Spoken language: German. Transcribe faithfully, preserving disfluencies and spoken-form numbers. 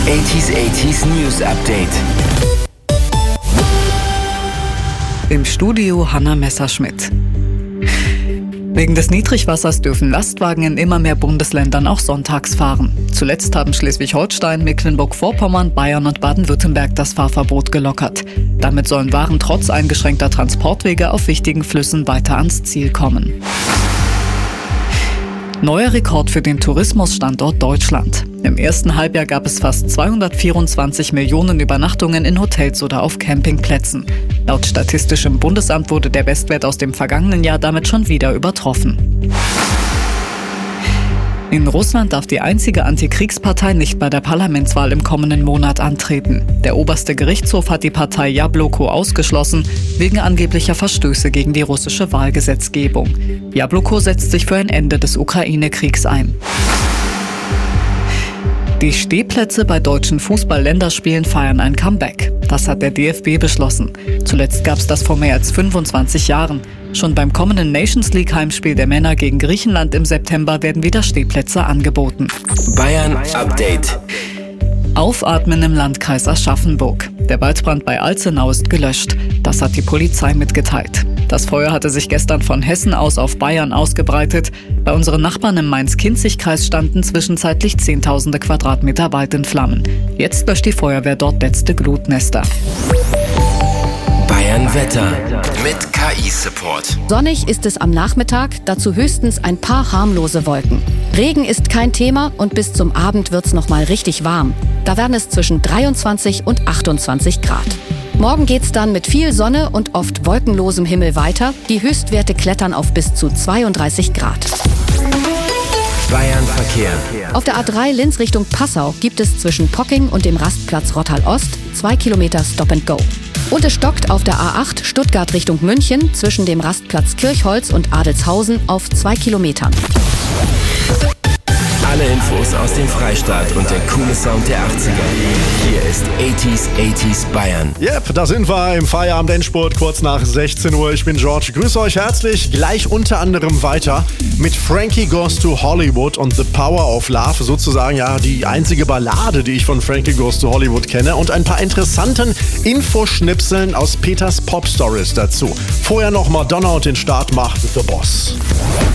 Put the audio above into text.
achtziger achtziger News Update. Im Studio Hanna Messerschmidt. Wegen des Niedrigwassers dürfen Lastwagen in immer mehr Bundesländern auch sonntags fahren. Zuletzt haben Schleswig-Holstein, Mecklenburg-Vorpommern, Bayern und Baden-Württemberg das Fahrverbot gelockert. Damit sollen Waren trotz eingeschränkter Transportwege auf wichtigen Flüssen weiter ans Ziel kommen. Neuer Rekord für den Tourismusstandort Deutschland. Im ersten Halbjahr gab es fast zweihundertvierundzwanzig Millionen Übernachtungen in Hotels oder auf Campingplätzen. Laut Statistischem Bundesamt wurde der Bestwert aus dem vergangenen Jahr damit schon wieder übertroffen. In Russland darf die einzige Antikriegspartei nicht bei der Parlamentswahl im kommenden Monat antreten. Der oberste Gerichtshof hat die Partei Jabloko ausgeschlossen, wegen angeblicher Verstöße gegen die russische Wahlgesetzgebung. Jabloko setzt sich für ein Ende des Ukraine-Kriegs ein. Die Stehplätze bei deutschen Fußball-Länderspielen feiern ein Comeback. Das hat der D F B beschlossen. Zuletzt gab es das vor mehr als fünfundzwanzig Jahren. Schon beim kommenden Nations League Heimspiel der Männer gegen Griechenland im September werden wieder Stehplätze angeboten. Bayern Update. Aufatmen im Landkreis Aschaffenburg. Der Waldbrand bei Alzenau ist gelöscht. Das hat die Polizei mitgeteilt. Das Feuer hatte sich gestern von Hessen aus auf Bayern ausgebreitet. Bei unseren Nachbarn im Main-Kinzig-Kreis standen zwischenzeitlich zehntausende Quadratmeter Wald in Flammen. Jetzt löscht die Feuerwehr dort letzte Glutnester. Bayern Wetter mit K I-Support. Sonnig ist es am Nachmittag, dazu höchstens ein paar harmlose Wolken. Regen ist kein Thema und bis zum Abend wird's noch mal richtig warm. Da werden es zwischen dreiundzwanzig und achtundzwanzig Grad. Morgen geht's dann mit viel Sonne und oft wolkenlosem Himmel weiter. Die Höchstwerte klettern auf bis zu zweiunddreißig Grad. Bayern Verkehr. Auf der A drei Linz Richtung Passau gibt es zwischen Pocking und dem Rastplatz Rottal-Ost zwei Kilometer Stop and Go. Und es stockt auf der A acht Stuttgart Richtung München zwischen dem Rastplatz Kirchholz und Adelshausen auf zwei Kilometern. Alle Infos aus dem Freistaat und der coole Sound der achtziger. Hier ist achtziger achtziger Bayern. Yep, da sind wir im Feierabend-Endspurt kurz nach sechzehn Uhr. Ich bin George, grüße euch herzlich. Gleich unter anderem weiter mit Frankie Goes to Hollywood und The Power of Love. Sozusagen ja die einzige Ballade, die ich von Frankie Goes to Hollywood kenne. Und ein paar interessanten Infoschnipseln aus Peters Pop Stories dazu. Vorher noch Madonna und den Start macht The Boss.